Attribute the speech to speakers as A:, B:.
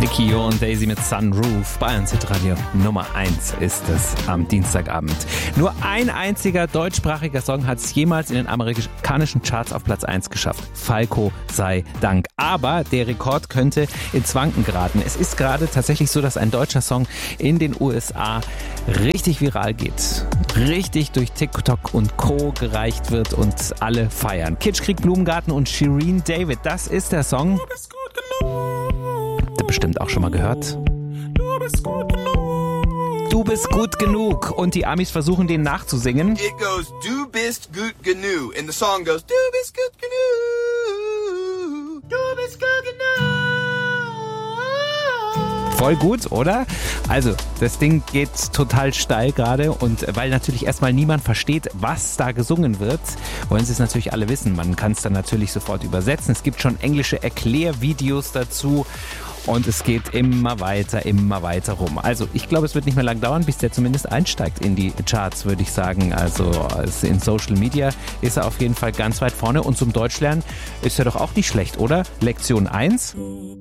A: Nicky und Daisy mit Sunroof. Bayern Hitradio Nummer 1 ist es am Dienstagabend. Nur ein einziger deutschsprachiger Song hat es jemals in den amerikanischen Charts auf Platz 1 geschafft. Falco sei Dank. Aber der Rekord könnte ins Wanken geraten. Es ist gerade tatsächlich so, dass ein deutscher Song in den USA richtig viral geht. Richtig durch TikTok und Co. gereicht wird und alle feiern. Kitschkrieg, Blumengarten und Shirin David, das ist der Song.
B: Du bist gut genug.
A: Habt ihr bestimmt auch schon mal gehört.
B: Du bist gut genug.
A: Du bist gut genug. Und die Amis versuchen, den nachzusingen.
C: It goes, du bist gut genug. And the song goes, du bist gut genug. Du bist gut genug.
A: Voll gut, oder? Also, das Ding geht total steil gerade und weil natürlich erstmal niemand versteht, was da gesungen wird, wollen sie es natürlich alle wissen. Man kann es dann natürlich sofort übersetzen. Es gibt schon englische Erklärvideos dazu und es geht immer weiter rum. Also, ich glaube, es wird nicht mehr lang dauern, bis der zumindest einsteigt in die Charts, würde ich sagen. Also, in Social Media ist er auf jeden Fall ganz weit vorne und zum Deutschlernen ist er doch auch nicht schlecht, oder? Lektion 1.